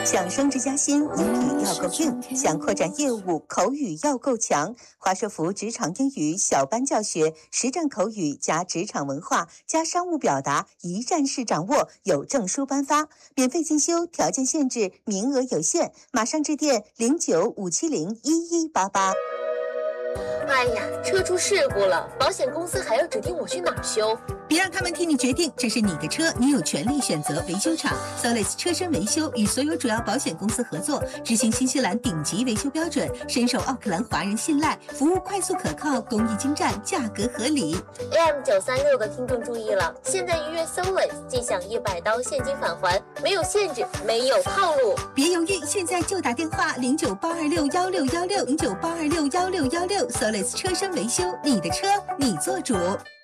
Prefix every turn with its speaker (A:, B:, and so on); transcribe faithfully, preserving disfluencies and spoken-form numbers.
A: 想升职加薪，英语要够硬；想扩展业务，口语要够强。华硕福职场英语小班教学，实战口语加职场文化加商务表达，一站式掌握，有证书颁发，免费进修，条件限制，名额有限，马上致电零九五七零一一八八。
B: 哎呀，车出事故了，保险公司还要指定我去哪儿修？
C: 别让他们替你决定，这是你的车，你有权利选择维修厂。Solis 车身维修与所有主要保险公司合作，执行新西兰顶级维修标准，深受奥克兰华人信赖，服务快速可靠，工艺精湛，价格合理。
B: A M 九三六的听众注意了，现在预约 Solis 即享一百刀现金返还，没有限制，没有套路。
C: 别犹豫，现在就打电话零九八二六幺六幺六零九八二六幺六幺六 Solis 车身维修，你的车你做主。